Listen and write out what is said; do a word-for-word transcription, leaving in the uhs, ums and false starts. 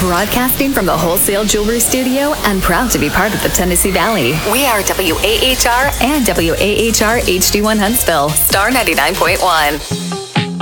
Broadcasting from the Wholesale Jewelry Studio and proud to be part of the Tennessee Valley. We are W A H R and W A H R H D one Huntsville. Star ninety-nine point one.